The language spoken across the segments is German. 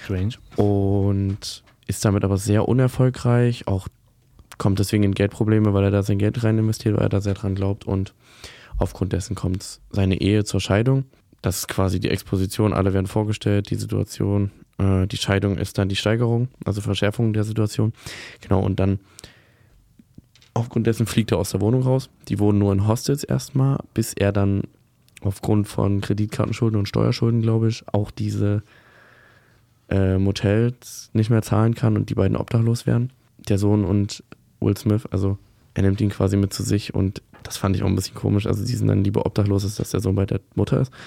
Strange. Und ist damit aber sehr unerfolgreich, auch kommt deswegen in Geldprobleme, weil er da sein Geld rein investiert, weil er da sehr dran glaubt und aufgrund dessen kommt seine Ehe zur Scheidung. Das ist quasi die Exposition, alle werden vorgestellt, die Situation. Die Scheidung ist dann die Steigerung, also Verschärfung der Situation. Genau, und dann aufgrund dessen fliegt er aus der Wohnung raus. Die wohnen nur in Hostels erstmal, bis er dann aufgrund von Kreditkartenschulden und Steuerschulden, glaube ich, auch diese Motels nicht mehr zahlen kann und die beiden obdachlos werden. Der Sohn und Will Smith, also er nimmt ihn quasi mit zu sich und das fand ich auch ein bisschen komisch. Also die sind dann lieber obdachlos, als dass der Sohn bei der Mutter ist.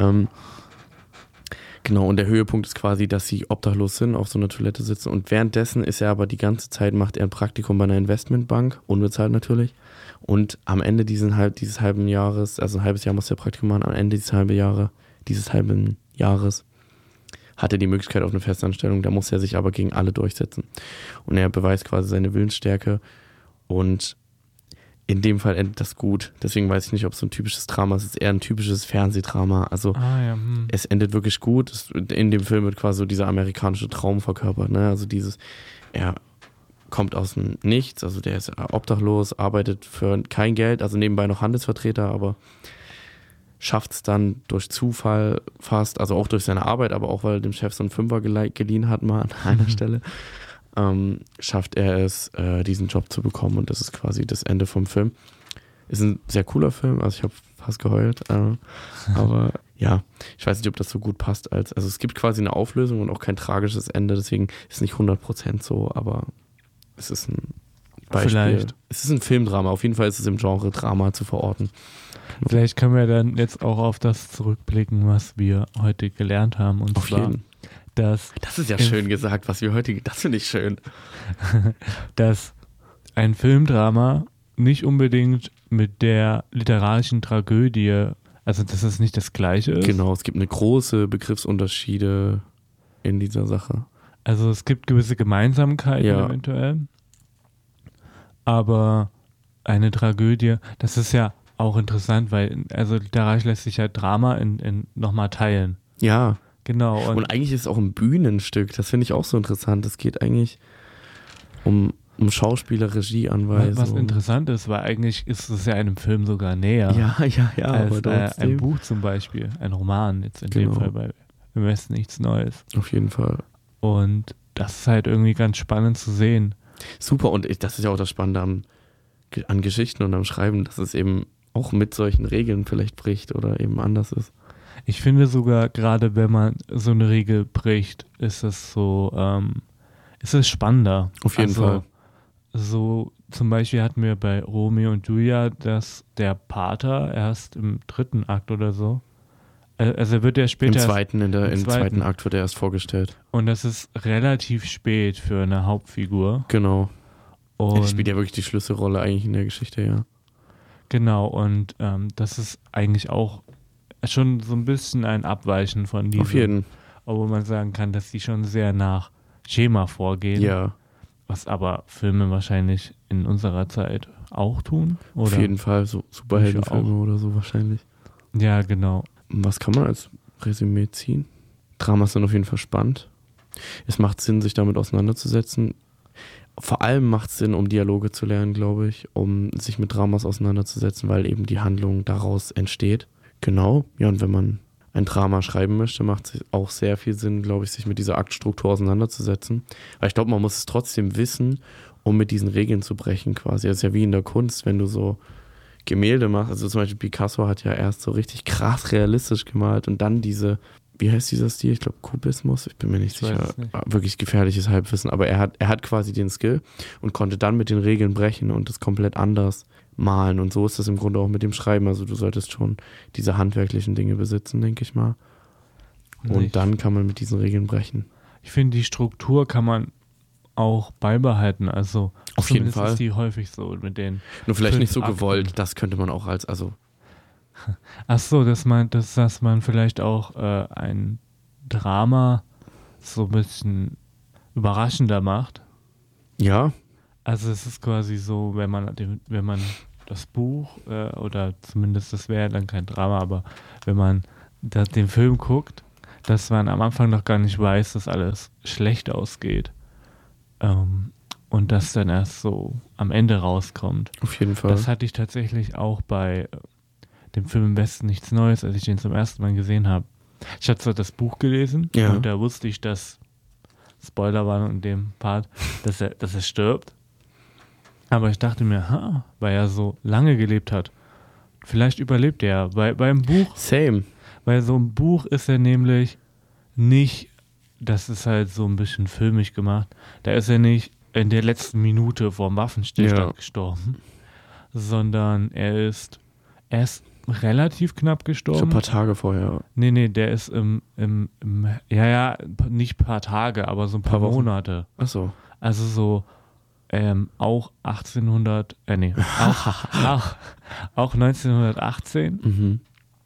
Genau, und der Höhepunkt ist quasi, dass sie obdachlos sind, auf so einer Toilette sitzen und währenddessen ist er aber die ganze Zeit, macht er ein Praktikum bei einer Investmentbank, unbezahlt natürlich. Und am Ende dieses halben Jahres, also ein halbes Jahr muss der Praktikum machen, am Ende dieses halben Jahres hat er die Möglichkeit auf eine Festanstellung, da muss er sich aber gegen alle durchsetzen. Und er beweist quasi seine Willensstärke und in dem Fall endet das gut. Deswegen weiß ich nicht, ob es so ein typisches Drama ist. Es ist eher ein typisches Fernsehdrama. Also es endet wirklich gut. In dem Film wird quasi so dieser amerikanische Traum verkörpert. Ne? Also er kommt aus dem Nichts, also der ist obdachlos, arbeitet für kein Geld, also nebenbei noch Handelsvertreter, aber schafft es dann durch Zufall fast, also auch durch seine Arbeit, aber auch weil er dem Chef so einen Fünfer geliehen hat mal an einer Stelle, schafft er es, diesen Job zu bekommen und das ist quasi das Ende vom Film. Ist ein sehr cooler Film, also ich habe fast geheult, aber ja, ich weiß nicht, ob das so gut passt, also es gibt quasi eine Auflösung und auch kein tragisches Ende, deswegen ist es nicht 100% so, aber es ist ein Beispiel. Vielleicht. Es ist ein Filmdrama, auf jeden Fall ist es im Genre Drama zu verorten. Vielleicht können wir dann jetzt auch auf das zurückblicken, was wir heute gelernt haben. Und auf zwar, jeden. Das ist ja schön gesagt, was wir heute, das finde ich schön. Dass ein Filmdrama nicht unbedingt mit der literarischen Tragödie, also dass es nicht das Gleiche ist. Genau, es gibt eine große Begriffsunterschiede in dieser Sache. Also es gibt gewisse Gemeinsamkeiten eventuell, aber eine Tragödie, das ist ja auch interessant, weil also literarisch lässt sich ja Drama in nochmal teilen. Ja. Genau. Und eigentlich ist es auch ein Bühnenstück, das finde ich auch so interessant. Es geht eigentlich um Schauspieler, Regieanweisung. Was interessant ist, weil eigentlich ist es ja einem Film sogar näher. Ja, als, aber trotzdem. ein Buch zum Beispiel, ein Roman jetzt in dem Fall bei Im Westen nichts Neues. Auf jeden Fall. Und das ist halt irgendwie ganz spannend zu sehen. Super, und das ist ja auch das Spannende an Geschichten und am Schreiben, dass es eben auch mit solchen Regeln vielleicht bricht oder eben anders ist. Ich finde sogar, gerade wenn man so eine Regel bricht, ist es so, ist es spannender. Auf jeden Fall. So zum Beispiel hatten wir bei Romeo und Julia, dass der Pater erst im 3. Akt oder so, also er wird ja später... Im zweiten Akt wird er erst vorgestellt. Und das ist relativ spät für eine Hauptfigur. Genau. Und er spielt ja wirklich die Schlüsselrolle eigentlich in der Geschichte, ja. Genau, und das ist eigentlich auch schon so ein bisschen ein Abweichen von diesem. Auf jeden. Obwohl man sagen kann, dass die schon sehr nach Schema vorgehen. Ja. Was aber Filme wahrscheinlich in unserer Zeit auch tun. Oder? Auf jeden Fall, so Superheldenfilme oder so wahrscheinlich. Ja, genau. Was kann man als Resümee ziehen? Dramas sind auf jeden Fall spannend. Es macht Sinn, sich damit auseinanderzusetzen. Vor allem macht es Sinn, um Dialoge zu lernen, glaube ich, um sich mit Dramas auseinanderzusetzen, weil eben die Handlung daraus entsteht. Genau, ja, und wenn man ein Drama schreiben möchte, macht es auch sehr viel Sinn, glaube ich, sich mit dieser Aktstruktur auseinanderzusetzen. Weil ich glaube, man muss es trotzdem wissen, um mit diesen Regeln zu brechen quasi. Das ist ja wie in der Kunst, wenn du so Gemälde machst. Also zum Beispiel Picasso hat ja erst so richtig krass realistisch gemalt und dann diese, wie heißt dieser Stil? Ich glaube Kubismus, ich bin mir nicht sicher. Wirklich gefährliches Halbwissen, aber er hat quasi den Skill und konnte dann mit den Regeln brechen und das komplett anders malen. Und so ist das im Grunde auch mit dem Schreiben. Also du solltest schon diese handwerklichen Dinge besitzen, denke ich mal. Und dann kann man mit diesen Regeln brechen. Ich finde, die Struktur kann man auch beibehalten. Also auf jeden Fall ist die häufig so mit den. Nur vielleicht nicht so gewollt. Das könnte man auch als Ach so, dass man vielleicht auch ein Drama so ein bisschen überraschender macht. Ja. Also es ist quasi so, wenn man das Buch oder zumindest das wäre dann kein Drama, aber wenn man den Film guckt, dass man am Anfang noch gar nicht weiß, dass alles schlecht ausgeht. Und das dann erst so am Ende rauskommt. Auf jeden Fall. Das hatte ich tatsächlich auch bei dem Film Im Westen nichts Neues, als ich den zum ersten Mal gesehen habe. Ich hatte zwar das Buch gelesen und da wusste ich, dass Spoiler waren in dem Part, dass er stirbt. Aber ich dachte mir, weil er so lange gelebt hat, vielleicht überlebt er. Beim Buch. Same. Bei so einem Buch ist er nämlich nicht, das ist halt so ein bisschen filmisch gemacht, da ist er nicht in der letzten Minute vorm Waffenstillstand gestorben, sondern er ist relativ knapp gestorben. So ein paar Tage vorher. Nee, der ist nicht ein paar Tage, aber so ein paar Monate. Ach so. Also so auch 1918 Mhm.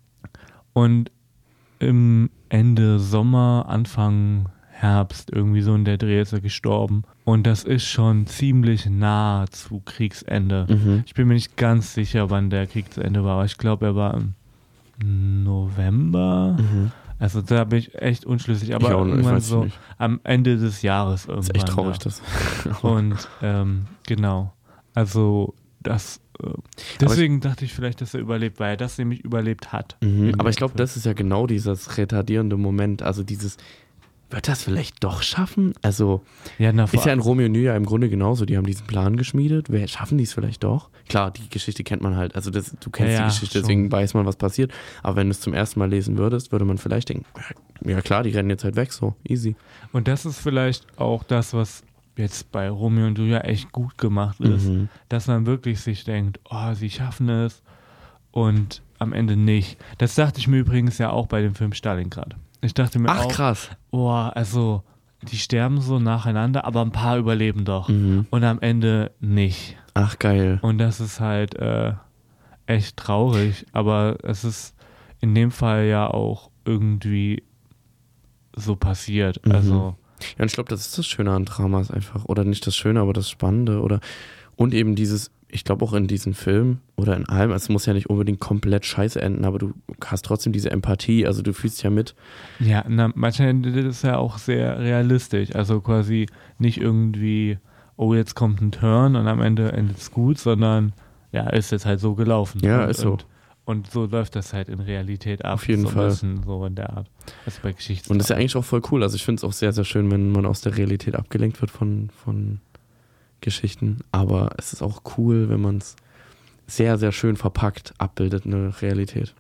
und im Ende Sommer, Anfang Herbst, irgendwie so in der Dreh ist er gestorben. Und das ist schon ziemlich nah zu Kriegsende. Mhm. Ich bin mir nicht ganz sicher, wann der Krieg zu Ende war, aber ich glaube, er war im November. Mhm. Also da bin ich echt unschlüssig, aber ich irgendwann so nicht. am Ende des Jahres irgendwann. Das ist echt traurig, das. Und genau, also das deswegen dachte ich vielleicht, dass er überlebt, weil er das nämlich überlebt hat. Mhm. Aber ich glaube, das ist ja genau dieses retardierende Moment, also dieses, wird das vielleicht doch schaffen? Also ist ja in Romeo und Julia im Grunde genauso, die haben diesen Plan geschmiedet, schaffen die es vielleicht doch? Klar, die Geschichte kennt man halt, also du kennst die Geschichte, schon. Deswegen weiß man, was passiert, aber wenn du es zum ersten Mal lesen würdest, würde man vielleicht denken, ja klar, die rennen jetzt halt weg, so, easy. Und das ist vielleicht auch das, was jetzt bei Romeo und Julia echt gut gemacht ist, dass man wirklich sich denkt, sie schaffen es und am Ende nicht. Das dachte ich mir übrigens ja auch bei dem Film Stalingrad. Ich dachte mir auch, krass. Also die sterben so nacheinander, aber ein paar überleben doch. Und am Ende nicht. Ach, geil. Und das ist halt echt traurig, aber es ist in dem Fall ja auch irgendwie so passiert. Also ja, und ich glaube, das ist das Schöne an Dramas einfach. Oder nicht das Schöne, aber das Spannende. Und eben dieses, ich glaube auch in diesem Film oder in allem, es muss ja nicht unbedingt komplett scheiße enden, aber du hast trotzdem diese Empathie, also du fühlst ja mit. Ja, manchmal endet das ja auch sehr realistisch. Also quasi nicht irgendwie, jetzt kommt ein Turn und am Ende endet es gut, sondern ist jetzt halt so gelaufen. Ja, ist so. Und so läuft das halt in Realität ab. Auf jeden Fall. Ein bisschen so in der Art. Also bei Geschichten. Und das ist ja eigentlich auch voll cool. Also ich finde es auch sehr, sehr schön, wenn man aus der Realität abgelenkt wird von Geschichten. Aber es ist auch cool, wenn man es sehr, sehr schön verpackt abbildet, eine Realität.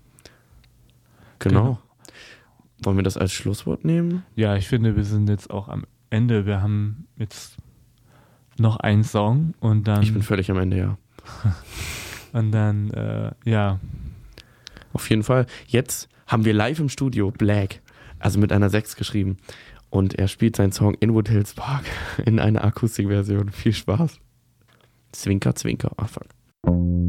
Genau. Wollen wir das als Schlusswort nehmen? Ja, ich finde, wir sind jetzt auch am Ende. Wir haben jetzt noch einen Song und dann... Ich bin völlig am Ende, ja. Und dann, Auf jeden Fall. Jetzt haben wir live im Studio Black, also mit einer 6 geschrieben. Und er spielt seinen Song Inwood Hills Park in einer Akustikversion. Viel Spaß. Zwinker, zwinker. Ach, fuck.